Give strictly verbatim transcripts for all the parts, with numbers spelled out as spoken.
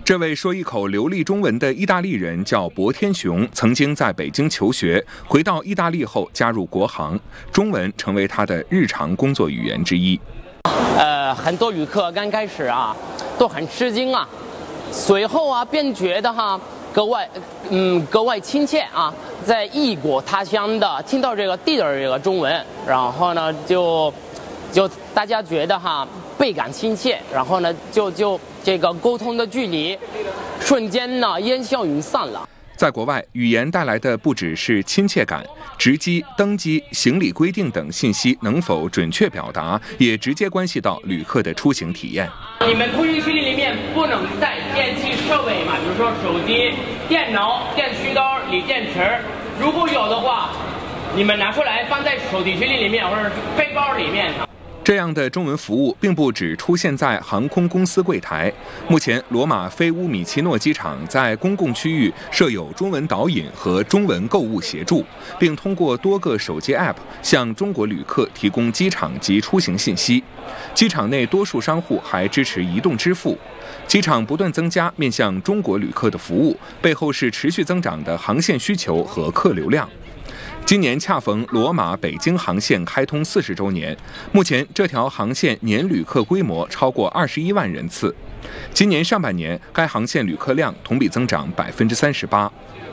这位说一口流利中文的意大利人叫薄天雄，曾经在北京求学，回到意大利后加入国航，中文成为他的日常工作语言之一。 呃，很多旅客刚开始啊都很吃惊啊，随后啊便觉得哈格外嗯格外亲切啊，在异国他乡的听到这个地道的这个中文，然后呢就就大家觉得哈倍感亲切，然后呢就就这个沟通的距离瞬间呢烟消云散了。 在国外，语言带来的不只是亲切感，值机、登机、行李规定等信息能否准确表达，也直接关系到旅客的出行体验。 你们出行区里面不能带电器设备嘛，比如说手机、电脑、电驱刀、锂电池，如果有的话，你们拿出来放在手提行李里面或者是背包里面。 这样的中文服务并不只出现在航空公司柜台。目前，罗马菲乌米奇诺机场在公共区域设有中文导引和中文购物协助，并通过多个手机 App 向中国旅客提供机场及出行信息。机场内多数商户还支持移动支付。机场不断增加面向中国旅客的服务，背后是持续增长的航线需求和客流量。今年恰逢罗马北京航线开通四十周年，目前这条航线年旅客规模超过二十一万人次。今年上半年，该航线旅客量同比增长百分之三十八。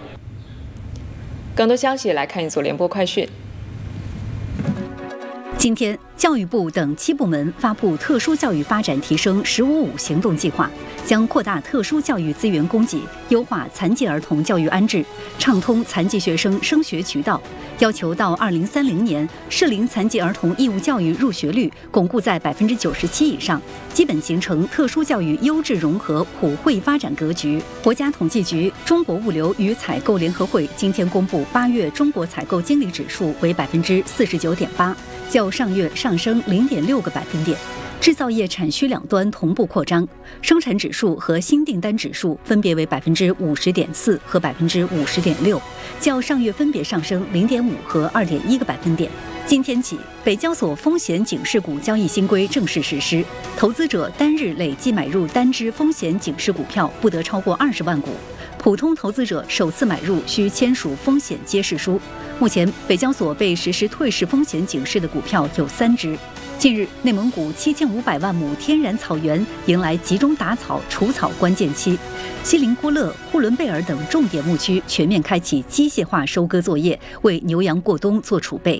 更多消息来看一组联播快讯。 今天，教育部等七部门发布特殊教育发展提升“十五五”行动计划，将扩大特殊教育资源供给，优化残疾儿童教育安置，畅通残疾学生升学渠道。要求到二零三零年，适龄残疾儿童义务教育入学率巩固在百分之九十七以上，基本形成特殊教育优质融合普惠发展格局。国家统计局、中国物流与采购联合会今天公布，八月中国采购经理指数为百分之四十九点八，较上月上升零点六个百分点。制造业产需两端同步扩张，生产指数和新订单指数分别为百分之五十点四和百分之五十点六，较上月分别上升零点五和二点一个百分点。今天起，北交所风险警示股交易新规正式实施，投资者单日累计买入单只风险警示股票不得超过二十万股，普通投资者首次买入需签署风险揭示书。目前，北交所被实施退市风险警示的股票有三只。近日，内蒙古七千五百万亩天然草原迎来集中打草除草关键期，锡林郭勒、呼伦贝尔等重点牧区全面开启机械化收割作业，为牛羊过冬做储备。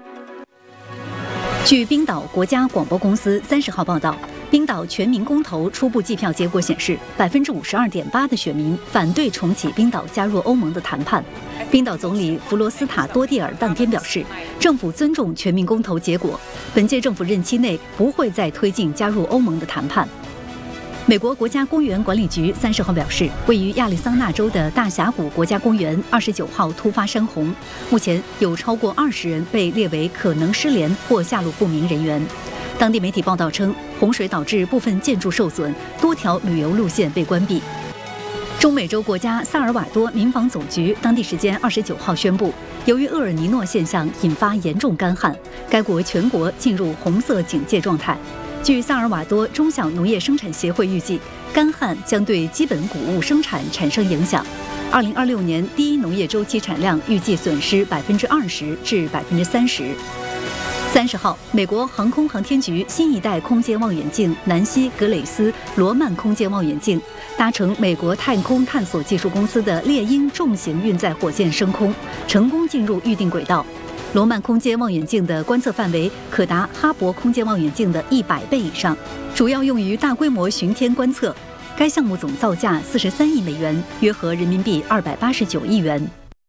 据冰岛国家广播公司三十号报道，冰岛全民公投初步计票结果显示，百分之五十二点八的选民反对重启冰岛加入欧盟的谈判。冰岛总理弗罗斯塔多蒂尔当天表示，政府尊重全民公投结果，本届政府任期内不会再推进加入欧盟的谈判。美国国家公园管理局三十号表示，位于亚利桑那州的大峡谷国家公园二十九号突发山洪，目前有超过二十人被列为可能失联或下落不明人员。当地媒体报道称，洪水导致部分建筑受损，多条旅游路线被关闭。中美洲国家萨尔瓦多民防总局当地时间二十九号宣布，由于厄尔尼诺现象引发严重干旱，该国全国进入红色警戒状态。据萨尔瓦多中小农业生产协会预计，干旱将对基本谷物生产产生影响。二零二六年第一农业周期产量预计损失百分之二十至百分之三十。三十号，美国航空航天局新一代空间望远镜南希格蕾斯罗曼空间望远镜搭乘美国太空探索技术公司的猎鹰重型运载火箭升空，成功进入预定轨道。罗曼空间望远镜的观测范围可达哈勃空间望远镜的一百倍以上，主要用于大规模巡天观测。该项目总造价四十三亿美元，约合人民币二百八十九亿元。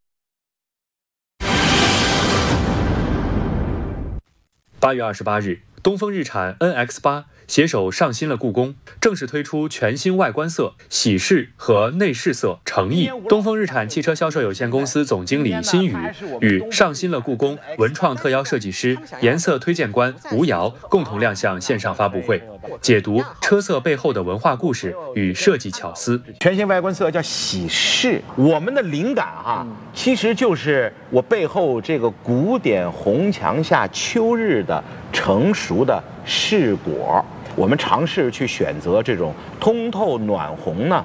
八月二十八日，东风日产 N X 八 携手上新了故宫，正式推出全新外观色、喜事和内饰色诚意。东风日产汽车销售有限公司总经理辛宇与上新了故宫文创特邀设计师、颜色推荐官吴瑶共同亮相线上发布会，解读车色背后的文化故事与设计巧思。 全新外观色叫喜事，我们的灵感哈、啊，其实就是我背后这个古典红墙下秋日的成熟的柿果。我们尝试去选择这种通透暖红呢，